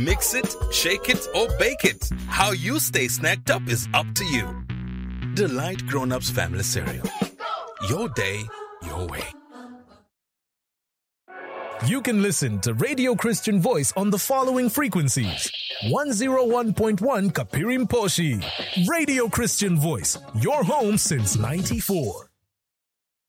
Mix it, shake it, or bake it. How you stay snacked up is up to you. Delight Grown-Ups Family Cereal. Your day, your way. You can listen to Radio Christian Voice on the following frequencies. 101.1 Kapirim Poshi. Radio Christian Voice, your home since 94.